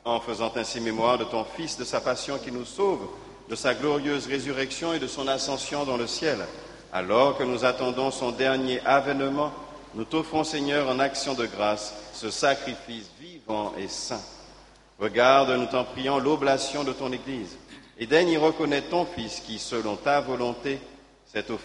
En faisant ainsi mémoire de ton Fils, de sa passion qui nous sauve, de sa glorieuse résurrection et de son ascension dans le ciel, alors que nous attendons son dernier avènement, nous t'offrons, Seigneur, en action de grâce, ce sacrifice vivant et saint. Regarde, nous t'en prions, l'oblation de ton Église, et daigne y reconnaître ton Fils qui, selon ta volonté, s'est offert